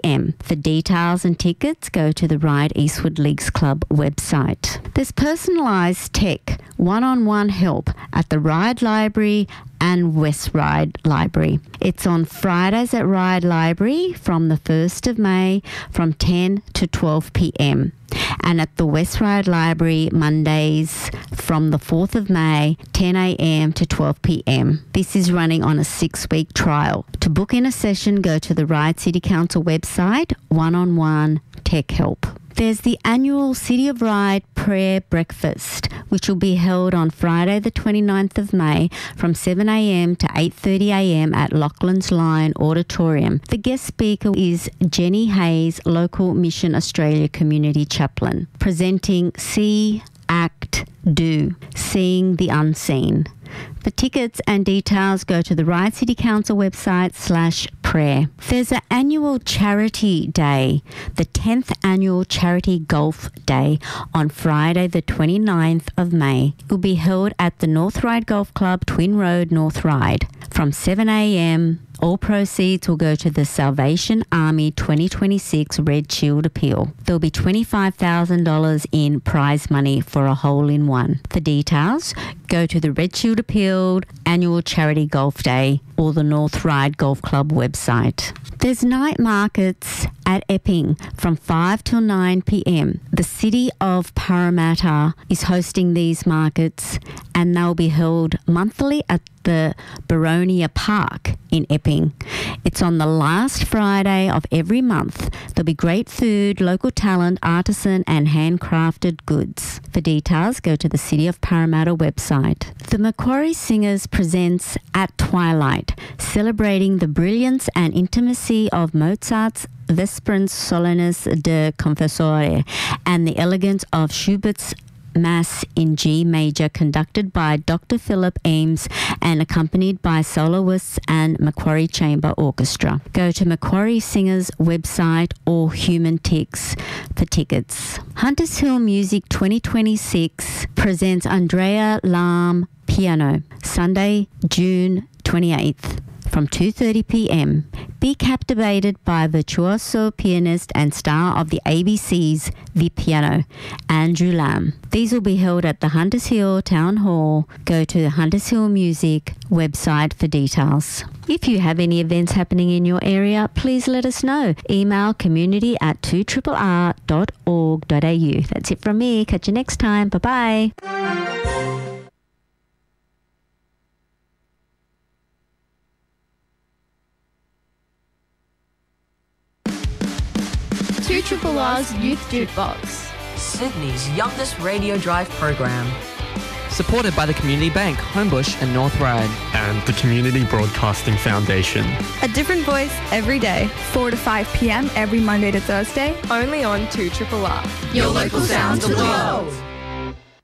p.m. For details and tickets, go to the Ride Eastwood Leagues Club website. There's personalised tech, one-on-one help at the Ride Library and West Ride Library. It's on Fridays at Ride Library from the 1st of May from 10 to 12 p.m. and at the West Ride Library Mondays from the 4th of May, 10 a.m. to 12 p.m. This is running on a 6-week trial. To book in a session, go to the Ride City Council website, one-on-one tech help. There's the annual City of Ride Prayer Breakfast, which will be held on Friday the 29th of May from 7 a.m. to 8:30 a.m. at Lachlan's Line Auditorium. The guest speaker is Jenny Hayes, local Mission Australia Community Chaplain, presenting See, Act, Do, Seeing the Unseen. For tickets and details, go to the Ride City Council website /prayer. There's an annual charity day, the 10th annual charity golf day on Friday the 29th of May. It will be held at the North Ryde Golf Club, Twin Road, North Ryde from 7 a.m. All proceeds will go to the Salvation Army 2026 Red Shield Appeal. There will be $25,000 in prize money for a hole-in-one. For details, go to the Red Shield Appeal Annual Charity Golf Day or the North Ryde Golf Club website. There's night markets at Epping from 5 till 9 p.m. The City of Parramatta is hosting these markets and they'll be held monthly at the Baronia Park in Epping. It's on the last Friday of every month. There'll be great food, local talent, artisan and handcrafted goods. For details, go to the City of Parramatta website. The Macquarie Singers presents At Twilight, celebrating the brilliance and intimacy of Mozart's Vespers Solenis de Confessore and the elegance of Schubert's Mass in G major, conducted by Dr. Philip Ames and accompanied by soloists and Macquarie Chamber Orchestra. Go to Macquarie Singers website or Human Tix for tickets. Hunters Hill Music 2026 presents Andrea Lam Piano, Sunday, June 28th. From 2:30 p.m. Be captivated by virtuoso pianist and star of the ABC's The Piano, Andrew Lamb. These will be held at the Hunters Hill Town Hall. Go to the Hunters Hill Music website for details. If you have any events happening in your area, please let us know. Email community@2rrr.org.au. That's it from me. Catch you next time. Bye-bye. 2RR's Youth Jukebox, Sydney's youngest radio drive program. Supported by the Community Bank, Homebush and North Ryde. And the Community Broadcasting Foundation. A different voice every day, 4 to 5 p.m. every Monday to Thursday, only on 2RRR. Your local sounds of the world.